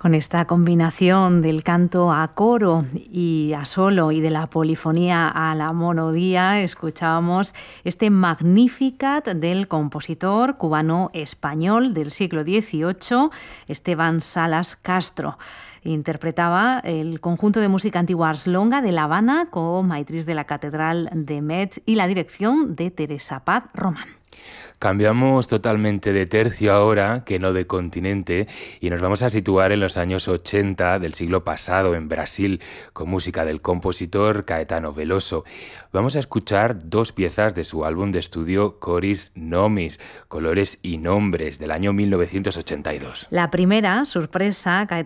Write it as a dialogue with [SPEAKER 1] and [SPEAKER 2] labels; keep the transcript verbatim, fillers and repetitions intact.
[SPEAKER 1] Con esta combinación del canto a coro y a solo y de la polifonía a la monodía, escuchábamos este Magnificat del compositor cubano-español del siglo dieciocho, Esteban Salas Castro. Interpretaba el conjunto de música antigua Ars Longa de La Habana con Maitris de la Catedral de Metz y la dirección de Teresa Paz Román.
[SPEAKER 2] Cambiamos totalmente de tercio ahora, que no de continente, y nos vamos a situar en los años ochenta del siglo pasado en Brasil, con música del compositor Caetano Veloso. Vamos a escuchar dos piezas de su álbum de estudio Cores Nomes, Colores y Nombres, del año mil novecientos ochenta y dos.
[SPEAKER 1] La primera, Sorpresa,